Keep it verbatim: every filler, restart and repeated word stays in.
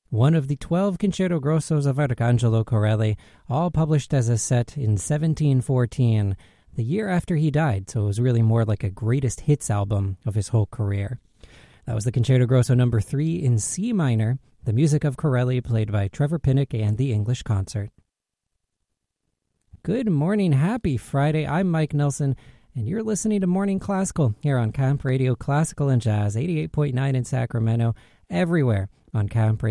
one of the twelve Concerto Grossos of Arcangelo Corelli, all published as a set in seventeen fourteen, the year after he died, so it was really more like a greatest hits album of his whole career. That was the Concerto Grosso number three in C minor, the music of Corelli played by Trevor Pinnock and the English Concert. Good morning, happy Friday. I'm Mike Nelson, and you're listening to Morning Classical here on Camp Radio Classical and Jazz, eighty-eight point nine in Sacramento, everywhere on Camp Radio.